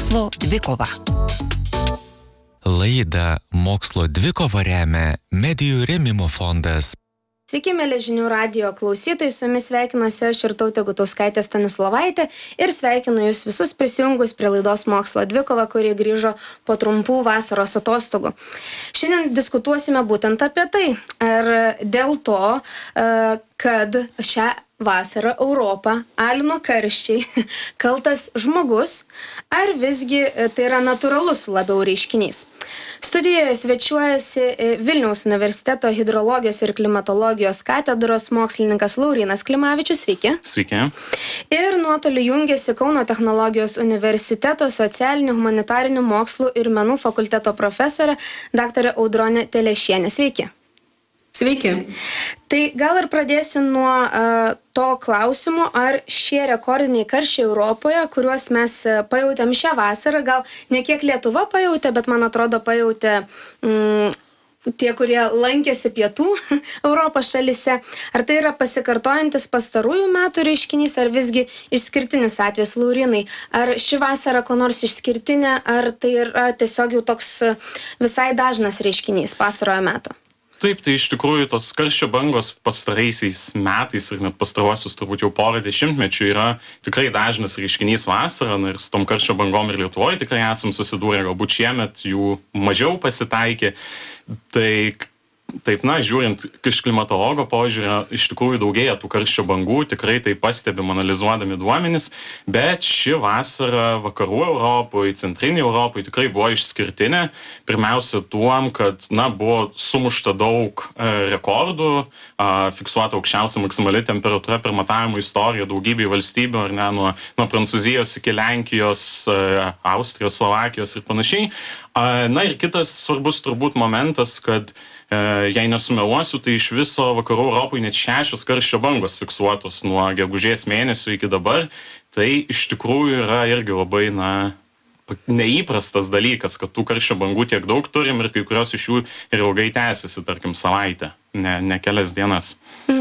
Mokslo dvikova. Laidą Mokslo dvikova remia Medijų rėmimo fondas. Sveiki, mėly žinių radijo klausytojai, su jumis sveikinuosi aš Irtautė Gutauskaitė Stanislovaitė ir sveikinu jūs visus prisijungus prie laidos Mokslo dvikova, kuri grįžo po trumpų vasaros atostogų. Šiandien diskutuosime būtent apie tai, ar dėl to, kad šią vasarą Europą alino karščiai kaltas žmogus, ar visgi tai yra natūralus labiau reiškinys. Studijoje svečiuojasi Vilniaus universiteto hidrologijos ir klimatologijos katedros mokslininkas Laurynas Klimavičius. Sveiki. Sveiki. Ir nuotoliu jungiasi Kauno technologijos universiteto socialinių, humanitarinių mokslų ir menų fakulteto profesorė daktarė Audronė Telešienė. Sveiki. Sveiki. Tai gal ir pradėsiu nuo to klausimo, ar šie rekordiniai karščiai Europoje, kuriuos mes pajautėm šią vasarą, gal ne kiek Lietuva pajautė, bet man atrodo pajautė tie, kurie lankėsi pietų Europos šalyse, ar tai yra pasikartojantis pastarųjų metų reiškinys, ar visgi išskirtinis atvejis, Laurynai? Ar ši vasara ko nors išskirtinė, ar tai yra tiesiog jau toks visai dažnas reiškinys pastarojo meto? Taip, tai iš tikrųjų tos karščio bangos pastaraisiais metais ir net pastaruosius turbūt jau porą dešimtmečių yra tikrai dažnas reiškinys vasarą, ir su tom karščio bangom ir Lietuvoje tikrai esam susidūrę, galbūt šiemet jų mažiau pasitaikė. Tai taip, žiūrint iš klimatologo požiūrio, iš tikrųjų daugėja tų karščio bangų, tikrai tai pastebim analizuodami duomenis, bet ši vasara vakarų Europoje, centrinėje Europoje tikrai buvo išskirtinė. Pirmiausia tuom, kad buvo sumušta daug rekordų, fiksuota aukščiausia maksimali temperatūra per matavimų istoriją daugybėje valstybių, ar ne, nuo Prancūzijos iki Lenkijos, Austrijos, Slovakijos ir panašiai. Ir kitas svarbus turbūt momentas, kad jei nesumeluosiu, tai iš viso vakarų Europoje net 6 karščio bangos fiksuotos nuo gegužės mėnesio iki dabar. Tai iš tikrųjų yra irgi labai neįprastas dalykas, kad tų karščio bangų tiek daug turim ir kai kurios iš jų ir ilgai tęsiasi, tarkim, savaitę, ne kelias dienas.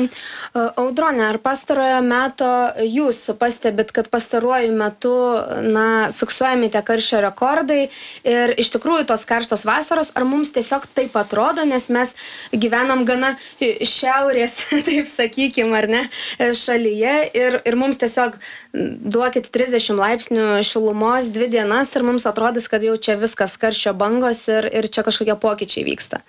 Audronė, ar pastarojo meto jūs pastebit, kad pastaruoju metu fiksuojami tie karščio rekordai ir iš tikrųjų tos karštos vasaros, ar mums tiesiog taip atrodo, nes mes gyvenam gana šiaurės, taip sakykim, ar ne, šalyje ir mums tiesiog duokit 30 laipsnių šilumos 2 dienas ir mums atrodys, kad jau čia viskas karščio bangos ir čia kažkokie pokyčiai vyksta.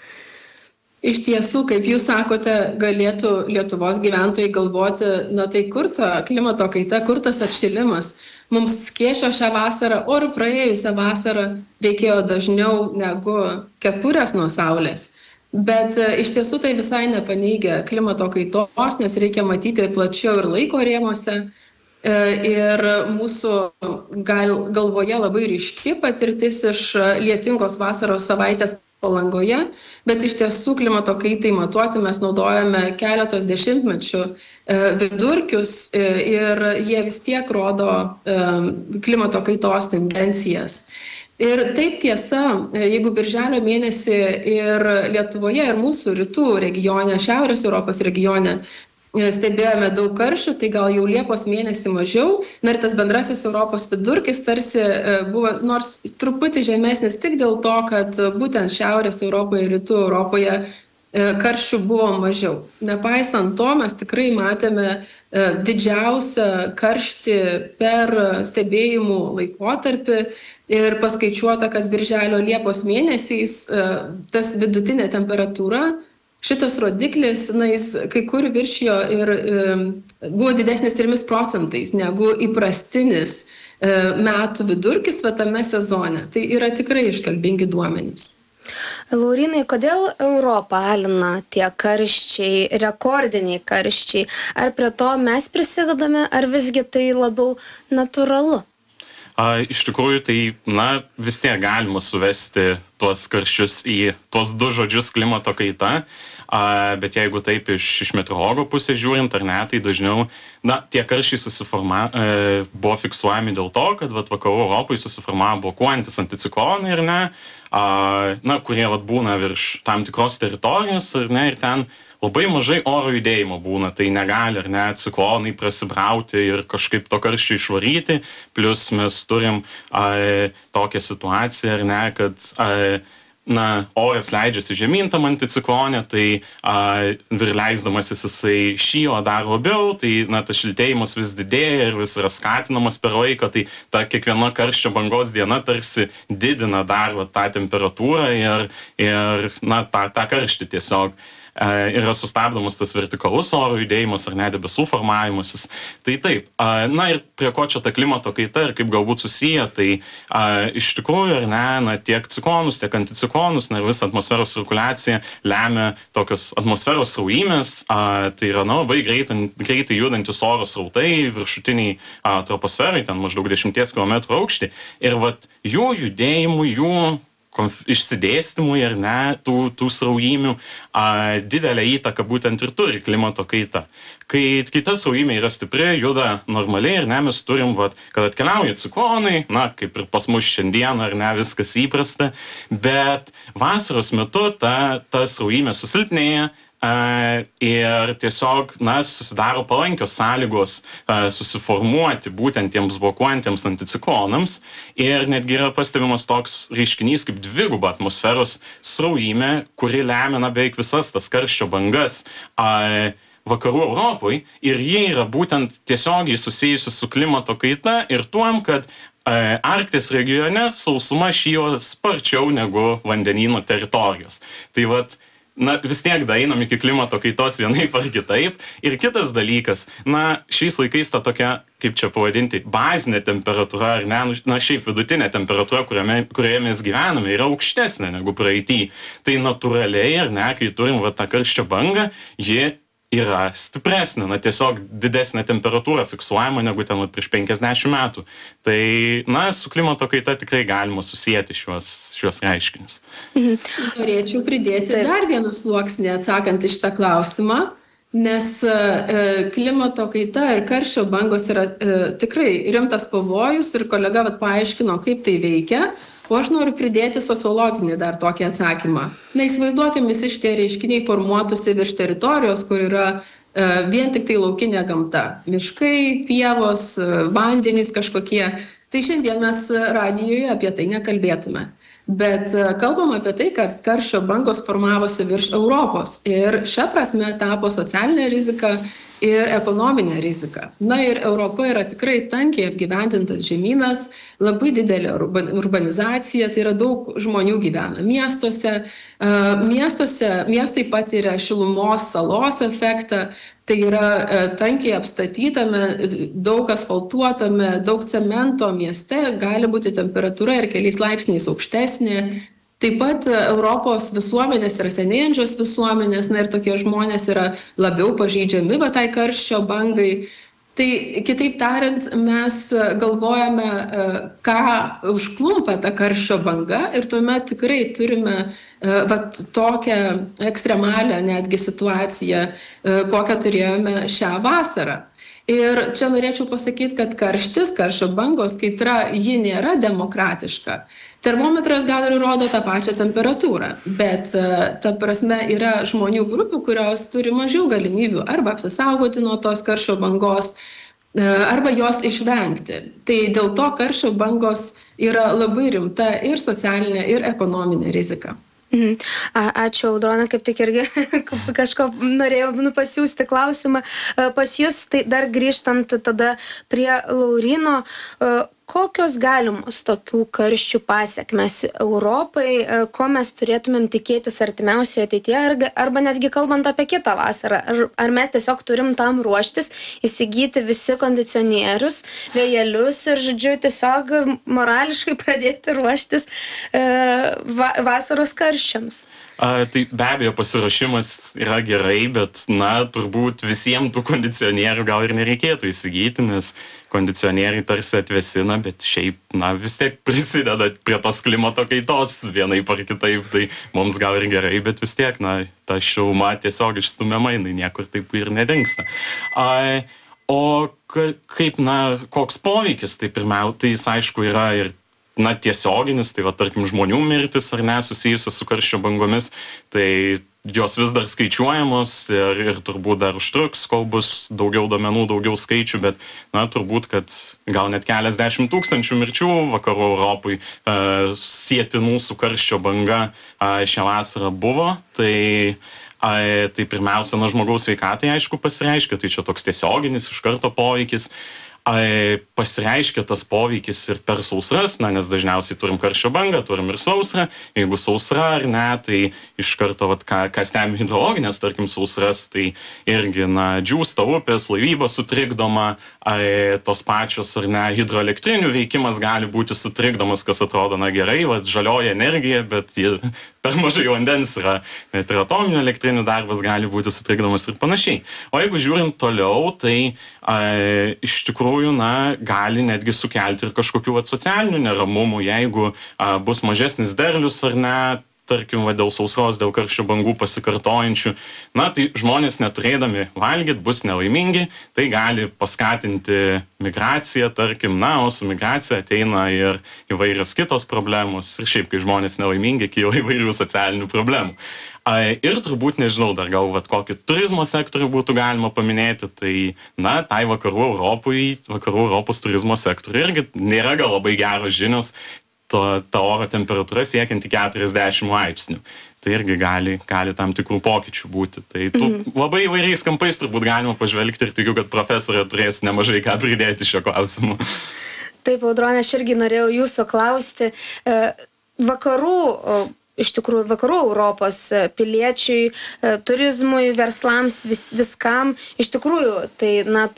Iš tiesų, kaip jūs sakote, galėtų Lietuvos gyventojai galvoti, tai kur ta klimato kaita, kur tas atšilimas. Mums skėčio šią vasarą, o ir praėjusią vasarą reikėjo dažniau negu kepurės nuo saulės. Bet iš tiesų tai visai nepaneigia klimato kaitos, nes reikia matyti plačiau ir laiko rėmuose. Ir mūsų galvoje labai ryški patirtis iš lietingos vasaros savaitės Palangoje, bet iš tiesų klimato kaitai matuoti mes naudojame keletos dešimtmečių vidurkius ir jie vis tiek rodo klimato kaitos tendencijas. Ir taip tiesa, jeigu birželio mėnesį ir Lietuvoje, ir mūsų rytų regione, Šiaurės Europos regione stebėjome daug karščių, tai gal jau Liepos mėnesį mažiau. Ir tas bendrasis Europos vidurkis tarsi buvo nors truputį žemesnis tik dėl to, kad būtent Šiaurės Europoje ir Rytų Europoje karščių buvo mažiau. Nepaisant to, mes tikrai matėme didžiausią karštį per stebėjimų laikotarpį ir paskaičiuota, kad birželio Liepos mėnesiais tas vidutinė temperatūra, šitas rodiklis, jis kai kur viršijo ir buvo didesnis 3% negu įprastinis metų vidurkis tame sezone. Tai yra tikrai iškalbingi duomenys. Laurynai, kodėl Europą alina tie karščiai, rekordiniai karščiai? Ar prie to mes prisidedame, ar visgi tai labiau natūralu? Iš tikrųjų, tai vis tiek galima suvesti tuos karščius į tuos 2 žodžius klimato kaita, bet jeigu taip iš meteorologo pusės žiūrint, ar ne, tai dažniau tie karščiai buvo fiksuojami dėl to, kad vakarų Europoje susiformavo blokuojantis anticiklonai, ar ne, kurie vat būna virš tam tikros teritorijos, ar ne, ir ten labai mažai oro judėjimo būna, tai negali, ar ne, ciklonai prasibrauti ir kažkaip to karščio išvaryti, plus mes turim tokią situaciją, ar ne, kad oras leidžiasi žemyn tam anticiklonė, tai ir leisdamasis jisai šyla dar labiau, tai tas šiltėjimas vis didėja ir vis yra skatinamas per laiką, tai ta kiekviena karščio bangos diena tarsi didina dar tą temperatūrą ir tą karštį tiesiog. Yra sustabdomas tas vertikalus oro judėjimas ar net debesų formavimasis. Tai taip, ir prie ko čia ta klimato kaita ir kaip galbūt susiję, tai iš tikrųjų, ar ne, tiek ciklonus, tiek anticiklonus, ir visą atmosferos cirkuliaciją lemia tokios atmosferos sraujymės, tai yra labai greitai judantis oro srautai viršutiniai troposferai, ten maždaug 10 km aukštį, ir jų judėjimų, jų išsidėstymui, ar ne, tų sraujymių didelę įtaką būtent ir turi klimato kaita. Kai ta sraujymė yra stipri, juda normaliai, ir ne, mes turim, kad atkeliauja ciklonai, kaip ir pas mus šiandien, ar ne, viskas įprasta, bet vasaros metu ta sraujymė susilpnėja, ir tiesiog susidaro palankios sąlygos susiformuoti būtent tiems blokuojantiems anticiklonams, ir netgi yra pastebimas toks reiškinys kaip dviguba atmosferos sraujymė, kuri lemia beveik visas tas karščio bangas vakarų Europoje, ir jie yra būtent tiesiogiai susijusi su klimato kaita ir tuom, kad Arkties regione sausuma šyla sparčiau negu vandenyno teritorijos. Tai vis tiek daeinam iki klimato kaitos vienaip ar kitaip. Ir kitas dalykas, šiais laikais ta tokia, kaip čia pavadinti, bazinė temperatūra, ar ne, šiaip vidutinė temperatūra, kurioje mes gyvename, yra aukštesnė negu praeity. Tai natūraliai, ar ne, kai turim tą karščio bangą, ji yra stipresnė, tiesiog didesnė temperatūra fiksuojama negu ten prieš 50 metų. Tai, su klimato kaita tikrai galima susijęti šiuos reiškinius. Norėčiau pridėti dar vieną sluoksnį atsakant į šitą klausimą, nes klimato kaita ir karščio bangos yra tikrai rimtas pavojus, ir kolega paaiškino, kaip tai veikia. O aš noriu pridėti sociologinį dar tokį atsakymą. Įsivaizduokim, visi šitie reiškiniai formuotųsi virš teritorijos, kur yra vien tik tai laukinė gamta. Miškai, pievos, vandenys kažkokie. Tai šiandien mes radijoje apie tai nekalbėtume. Bet kalbam apie tai, kad karščio bangos formavosi virš Europos. Ir šia prasme tapo socialinė rizika ir ekonominė rizika. Ir Europa yra tikrai tankiai apgyvendintas žemynas, labai didelė urbanizacija, tai yra daug žmonių gyvena miestuose. Miestai patiria šilumos salos efektą, tai yra tankiai apstatytame, daug asfaltuotame, daug cemento mieste gali būti temperatūra ir keliais laipsniais aukštesnė. Taip pat Europos visuomenės yra senėjančios visuomenės, ir tokie žmonės yra labiau pažeidžiami tai karščio bangai. Tai kitaip tariant, mes galvojame, ką užklumpa ta karščio banga, ir tuomet tikrai turime tokią ekstremalią netgi situaciją, kokią turėjome šią vasarą. Ir čia norėčiau pasakyti, kad karščio bangos kaitra, ji nėra demokratiška. Termometras gal ir rodo tą pačią temperatūrą, bet ta prasme yra žmonių grupių, kurios turi mažiau galimybių arba apsisaugoti nuo tos karščio bangos, arba jos išvengti. Tai dėl to karščio bangos yra labai rimta ir socialinė, ir ekonominė rizika. Ačiū, Audrona, kaip tik irgi kažko norėjau pasiųsti klausimą pas jūs. Tai dar grįžtant tada prie Lauryno, kokios galimos tokių karščių pasekmės Europai, ko mes turėtumėm tikėtis artimiausioje ateityje, arba netgi kalbant apie kitą vasarą, ar mes tiesiog turim tam ruoštis, įsigyti visi kondicionierius, vėjelius ir, žodžiu, tiesiog morališkai pradėti ruoštis vasaros karščiams? Tai be abejo pasiruošimas yra gerai, bet turbūt visiems tų kondicionierių gal ir nereikėtų įsigyti, nes kondicionieriai tarsi atvėsina, bet šiaip vis tiek prisideda prie tos klimato kaitos vienaip ar kitaip, tai mums gal ir gerai, bet vis tiek ta šiluma tiesiog išstumiama, jinai niekur taip ir nedingsta. O kaip, koks poveikis, tai pirmiausia, tai jis aišku yra ir tiesioginis, tai tarkim žmonių mirtis ar nesusijusios su karščio bangomis, tai jos vis dar skaičiuojamos ir turbūt dar užtruks, kol bus daugiau duomenų, daugiau skaičių, bet turbūt, kad gal net keliasdešimt tūkstančių mirčių vakarų Europai sietinų su karščio banga šią vasarą buvo, tai pirmiausia, žmogaus sveikatai aišku pasireiškia, tai čia toks tiesioginis iš karto poveikis. Pasireiškia tas poveikis ir per sausras, nes dažniausiai turim karščio bangą, turim ir sausrą. Jeigu sausra ar ne, tai iš karto, ką stebim hidrologinės, tarkim, sausras, tai irgi, džiūsta upės, laivyba sutrikdoma, tos pačios ar ne, hidroelektrinių veikimas gali būti sutrikdomas, kas atrodo, gerai, žalioji energija, bet per mažai vandens yra, net ir atominių elektrinių darbas gali būti sutrikdomas ir panašiai. O jeigu žiūrint toliau, tai iš tikrųjų, gali netgi sukelti ir kažkokių socialinių neramumų, jeigu bus mažesnis derlius ar ne, tarkim, dėl sausros, dėl karščio bangų pasikartojančių, tai žmonės neturėdami valgyti bus nelaimingi, tai gali paskatinti migraciją, tarkim, o su migracija ateina ir įvairios kitos problemos, ir šiaip, kai žmonės nelaimingi, kyla įvairių socialinių problemų. Ir turbūt, nežinau, dar gal kokį turizmo sektorių būtų galima paminėti, tai vakarų Europos turizmo sektorių irgi nėra gal labai geros žinios, ta oro temperatūra siekianti 40 laipsnių. Tai irgi gali tam tikrų pokyčių būti. Tai labai įvairiais kampais turbūt galima pažvelgti ir tikiu, kad profesorė turės nemažai ką pridėti šio klausimu. Taip, Audronė, aš irgi norėjau jūsų klausti. Iš tikrųjų, vakarų Europos piliečiui, turizmui, verslams, viskam, iš tikrųjų, tai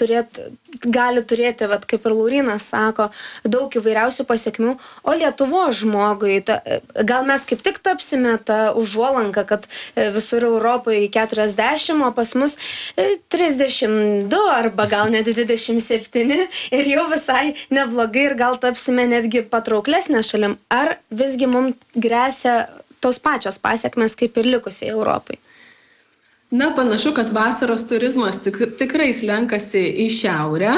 gali turėti, kaip ir Laurynas sako, daug įvairiausių pasiekmių, o Lietuvos žmogui, gal mes kaip tik tapsime tą užuolanką, kad visur Europoje 40, o pas mus 32 arba gal net 27 ir jau visai neblogai ir gal tapsime netgi patrauklesnė šalim. Ar visgi mums gresia tos pačios pasiekmes kaip ir likusiai Europai? Panašu, kad vasaros turizmas tikrai slenkasi į šiaurę.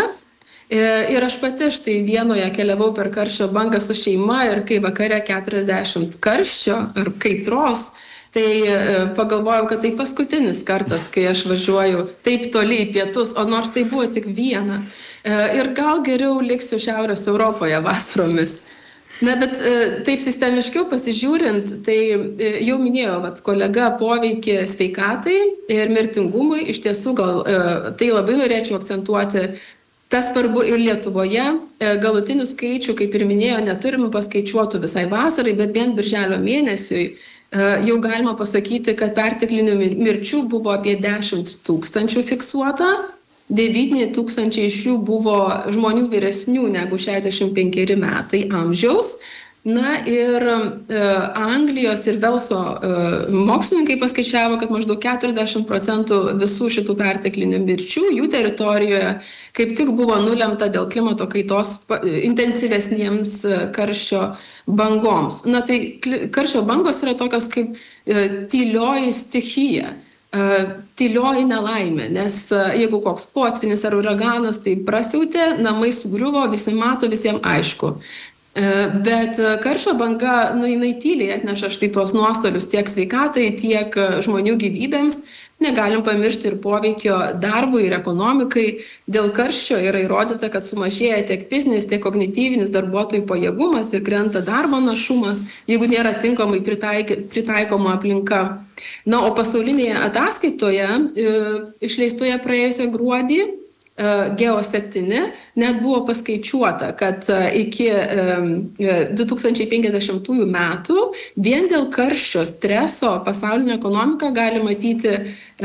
Ir aš pati štai Vienoje keliavau per karščio bangą su šeima ir kai vakare 40 karščio ar kaitros, tai pagalvojau, kad tai paskutinis kartas, kai aš važiuoju taip toli į pietus, o nors tai buvo tik viena. Ir gal geriau liksiu Šiaurės Europoje vasaromis. Bet taip sistemiškiau pasižiūrint, tai jau minėjau, kolega poveikį sveikatai ir mirtingumui, iš tiesų gal tai labai norėčiau akcentuoti, tas svarbu ir Lietuvoje, galutinių skaičių, kaip ir minėjau, neturime paskaičiuotų visai vasarai, bet vien birželio mėnesiui jau galima pasakyti, kad perteklinių mirčių buvo apie 10 000 fiksuota. 9 000 iš jų buvo žmonių vyresnių negu 65 metai amžiaus. Ir Anglijos ir Velso mokslininkai paskaičiavo, kad maždaug 40% visų šitų perteklinių mirčių jų teritorijoje kaip tik buvo nulemta dėl klimato kaitos intensyvesniems karščio bangoms. Tai karščio bangos yra tokios kaip tylioji stichija. Tylioji nelaimė, nes jeigu koks potvynis ar uraganas, tai prasiautė, namai sugriuvo, visi mato, visiems aišku. Bet karščio banga, jinai tyliai atneša štai tuos nuostolius tiek sveikatai, tiek žmonių gyvybėms. Negalim pamiršti ir poveikio darbui ir ekonomikai. Dėl karščio yra įrodyta, kad sumažėja tiek fizinis, tiek kognityvinis darbuotojų pajėgumas ir krenta darbo našumas, jeigu nėra tinkamai pritaikoma aplinka. O pasaulinėje ataskaitoje, išleistoje praėjusią gruodį, Geo7, net buvo paskaičiuota, kad iki 2050 metų vien dėl karščio streso pasaulinė ekonomika gali matyti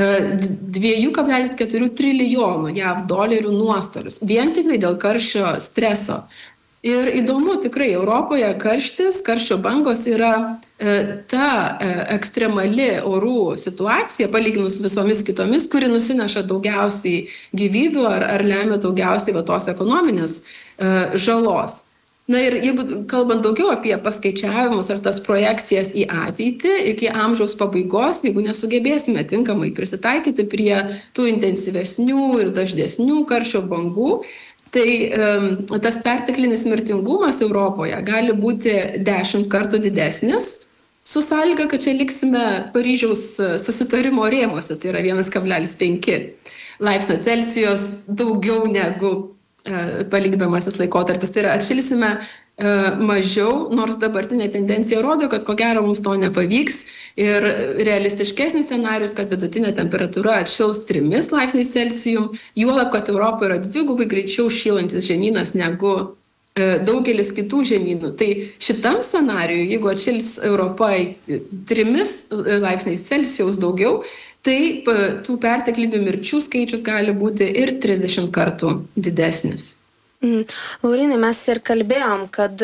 2,4 trilijonų JAV dolerių nuostolius. Vien tik dėl karščio streso. Ir įdomu, tikrai Europoje karščio bangos yra ta ekstremali orų situacija, palyginus visomis kitomis, kuri nusineša daugiausiai gyvybių ar lemia daugiausiai tos ekonominės žalos. Ir jeigu kalbant daugiau apie paskaičiavimus ar tas projekcijas į ateitį, iki amžiaus pabaigos, jeigu nesugebėsime tinkamai prisitaikyti prie tų intensyvesnių ir dažnesnių karščio bangų, Tai tas perteklinis mirtingumas Europoje gali būti 10 kartų didesnis, su sąlyga, kad čia liksime Paryžiaus susitarimo rėmuose, tai yra 1,5 laipsnio Celsijaus daugiau negu palyginamasis laikotarpis. Tai yra atšilsime mažiau, nors dabartinė tendencija rodo, kad ko gero mums to nepavyks. Ir realistiškesnis scenarius, kad vidutinė temperatūra atšils 3 laipsniais Celsium, juolab, kad Europoje yra 2 greičiau šylantis žemynas negu daugelis kitų žemynų. Tai šitam scenarijui, jeigu atšils Europai 3 laipsniais Celsijaus daugiau, tai tų perteklinių mirčių skaičius gali būti ir 30 kartų didesnis. Laurynai, mes ir kalbėjom, kad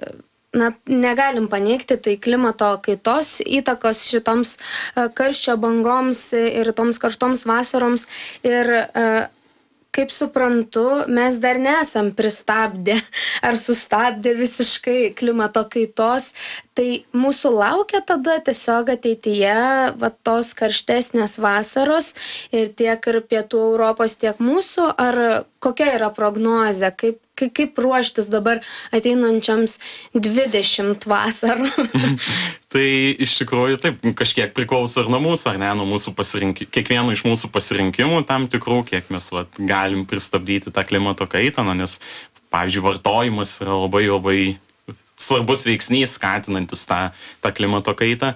negalim paneigti tai klimato kaitos įtakos šitoms karščio bangoms ir toms karštoms vasaroms. Ir kaip suprantu, mes dar nesam pristabdę ar sustabdę visiškai klimato kaitos. Tai mūsų laukia tada tiesiog ateityje tos karštesnės vasaros ir tiek ir pietų Europos, tiek mūsų, ar kokia yra prognozė, kaip ruoštis dabar ateinančiams 20 vasarų? Tai iš tikrųjų taip, kažkiek priklauso ir nuo mūsų, ar ne, nuo mūsų kiekvieno iš mūsų pasirinkimų tam tikrų, kiek mes galim pristabdyti tą klimato kaitą, nes, pavyzdžiui, vartojimas yra labai svarbus veiksnys skatinantis tą klimato kaitą,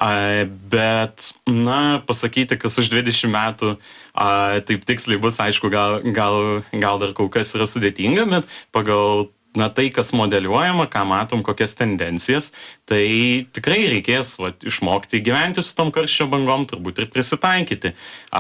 bet, pasakyti, kas už 20 metų taip tiksliai bus, aišku, gal dar kol kas yra sudėtinga, bet pagal tai, kas modeliuojama, ką matom, kokias tendencijas, tai tikrai reikės išmokti gyventi su tom karščio bangom, turbūt ir prisitaikyti.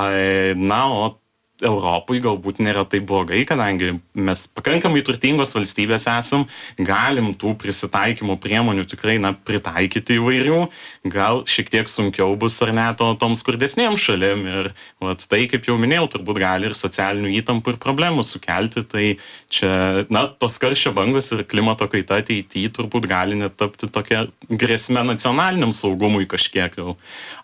O Europai galbūt nėra taip blogai, kadangi mes pakankamai turtingos valstybės esam, galim tų prisitaikymo priemonių tikrai pritaikyti įvairių, gal šiek tiek sunkiau bus ar ne tom skurdesnėm šalim ir tai, kaip jau minėjau, turbūt gali ir socialinių įtampų ir problemų sukelti, tai čia, tos karščio bangos ir klimato kaita ateityje turbūt gali net tapti tokia grėsme nacionaliniam saugumui kažkiek jau.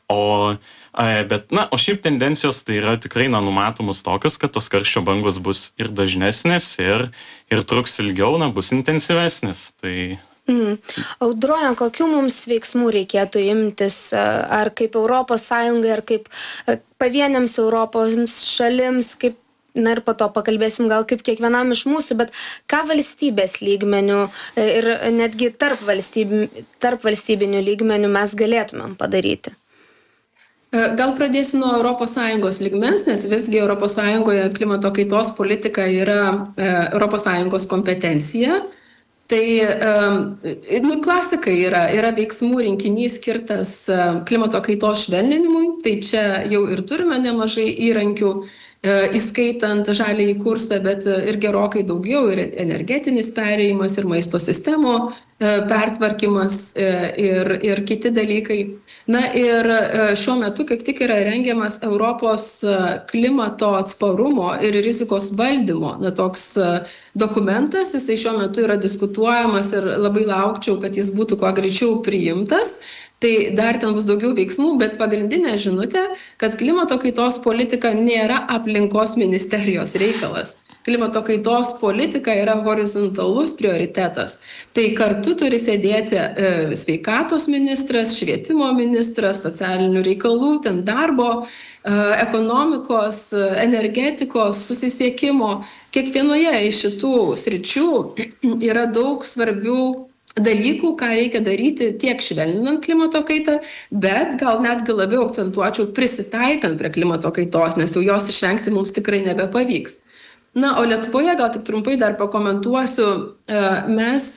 O šiaip tendencijos tai yra tikrai numatomos tokios, kad tos karščio bangos bus ir dažnesnės, ir truks ilgiau, bus intensyvesnės. Tai... Audronė, kokių mums veiksmų reikėtų imtis, ar kaip ES, ar kaip pavieniams Europos šalims, kaip, ir po to pakalbėsim gal kaip kiekvienam iš mūsų, bet ką valstybės lygmenių ir netgi tarp valstybinių lygmenių mes galėtumėm padaryti? Gal pradėsiu nuo ES lygmens, nes visgi ES klimato kaitos politika yra ES kompetencija. Tai klasika yra veiksmų rinkinys skirtas klimato kaitos švelninimui, tai čia jau ir turime nemažai įrankių, įskaitant žaliąjį kursą, bet ir gerokai daugiau, ir energetinis perėjimas, ir maisto sistemų pertvarkymas ir kiti dalykai. Ir šiuo metu kaip tik yra rengiamas Europos klimato atsparumo ir rizikos valdymo toks dokumentas, jisai šiuo metu yra diskutuojamas ir labai laukčiau, kad jis būtų kuo greičiau priimtas. Tai dar ten bus daugiau veiksmų, bet pagrindinė žinutė, kad klimato kaitos politika nėra aplinkos ministerijos reikalas. Klimato kaitos politika yra horizontalus prioritetas. Tai kartu turi sėdėti sveikatos ministras, švietimo ministras, socialinių reikalų, darbo, ekonomikos, energetikos, susisiekimo. Kiekvienoje iš šitų sričių yra daug svarbių dalykų, ką reikia daryti tiek švelninant klimato kaitą, bet gal netgi labiau akcentuočiau prisitaikant prie klimato kaitos, nes jau jos išvengti mums tikrai nebepavyks. O Lietuvoje gal tik trumpai dar pakomentuosiu, mes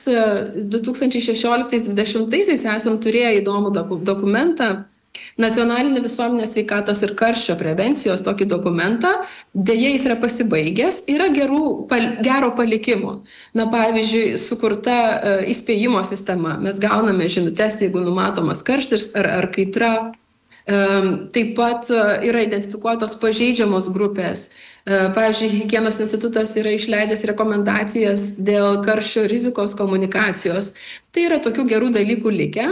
2016-2020 esam turėję įdomų dokumentą, Nacionalinė visuomenės sveikatos ir karščio prevencijos tokį dokumentą, deja jis yra pasibaigęs, yra gero palikimo. Pavyzdžiui, sukurta įspėjimo sistema, mes gauname žinutes, jeigu numatomas karštis ar kaitra. Taip pat yra identifikuotos pažeidžiamos grupės. Pavyzdžiui, Higienos institutas yra išleidęs rekomendacijas dėl karščio rizikos komunikacijos. Tai yra tokių gerų dalykų likę.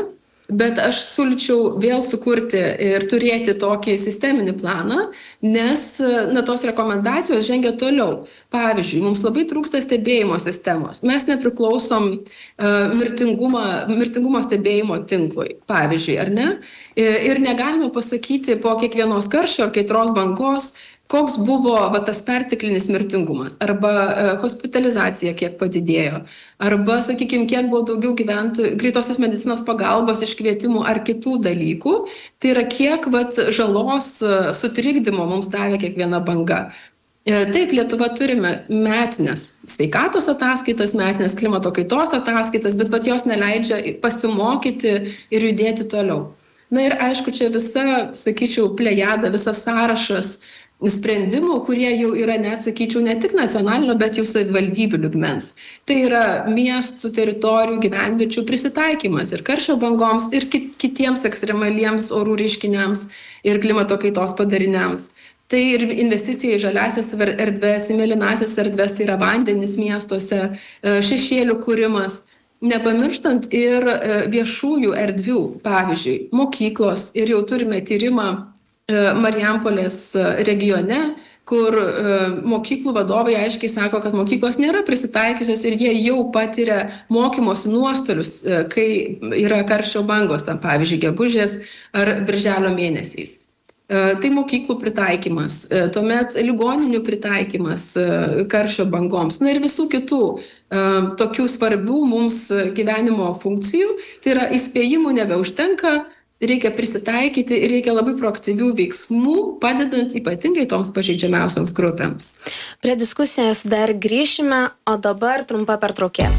Bet aš siūlyčiau vėl sukurti ir turėti tokį sisteminį planą, nes tos rekomendacijos žengia toliau. Pavyzdžiui, mums labai trūksta stebėjimo sistemos. Mes nepriklausom mirtingumo stebėjimo tinklui, pavyzdžiui, ar ne? Ir negalime pasakyti po kiekvienos karščio ar kaitros bangos, koks buvo tas perteklinis mirtingumas, arba hospitalizacija kiek padidėjo, arba, sakykime, kiek buvo daugiau gyventojų greitosios medicinos pagalbos iškvietimų ar kitų dalykų. Tai yra, kiek žalos sutrikdymo mums davė kiekviena banga. Taip, Lietuva turime metinės sveikatos ataskaitas, metinės klimato kaitos ataskaitas, bet jos neleidžia pasimokyti ir judėti toliau. Na ir aišku, čia visa, sakyčiau, plejada, visas sąrašas sprendimų, kurie jau yra, net sakyčiau, ne tik nacionalinio, bet jau savivaldybių lygmens. Tai yra miestų, teritorijų, gyvenviečių prisitaikymas ir karščio bangoms, ir kitiems ekstremaliems orų reiškiniams ir klimato kaitos padariniams. Tai ir investicija į žaliasias erdves, į mėlynasias erdves, tai yra vandenis miestuose, šešėlių kūrimas. Nepamirštant ir viešųjų erdvių, pavyzdžiui, mokyklos, ir jau turime tyrimą Marijampolės regione, kur mokyklų vadovai aiškiai sako, kad mokyklos nėra prisitaikiusios ir jie jau patiria mokymosi nuostolius, kai yra karščio bangos, pavyzdžiui, gegužės ar birželio mėnesiais. Tai mokyklų pritaikymas, tuomet ligoninių pritaikymas karščio bangoms, ir visų kitų tokių svarbių mums gyvenimo funkcijų. Tai yra, įspėjimų nebeužtenka, reikia prisitaikyti ir reikia labai proaktyvių veiksmų, padedant ypatingai toms pažeidžiamiausioms grupėms. Prie diskusijos dar grįšime, o dabar trumpa pertraukėlė.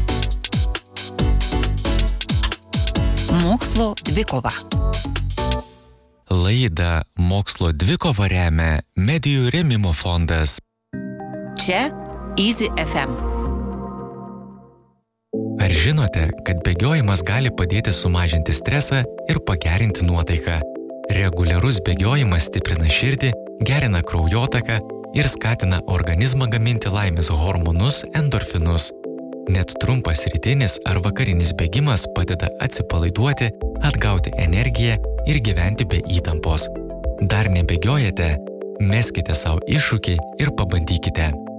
Mokslo dvikova. Laidą Mokslo dvikova remia Medijų rėmimo fondas. Čia Easy FM. Ar žinote, kad bėgiojimas gali padėti sumažinti stresą ir pagerinti nuotaiką? Reguliarus bėgiojimas stiprina širdį, gerina kraujotaką ir skatina organizmą gaminti laimės hormonus endorfinus. Net trumpas rytinis ar vakarinis bėgimas padeda atsipalaiduoti, atgauti energiją ir gyventi be įtampos. Dar nebėgiojate? Meskite savo iššūkį ir pabandykite.